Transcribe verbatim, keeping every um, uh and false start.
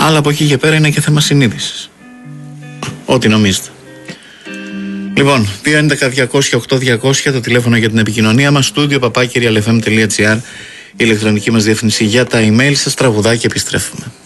Αλλά από εκεί και πέρα είναι και θέμα συνείδησης. Ό,τι νομίζετε. Λοιπόν, δύο έντεκα διακόσια οκτώ διακόσια το τηλέφωνο για την επικοινωνία μας, στούντιο παπάκι real f m τελεία g r, η ηλεκτρονική μας διεύθυνση για τα email σας, τραγουδάκι, επιστρέφουμε.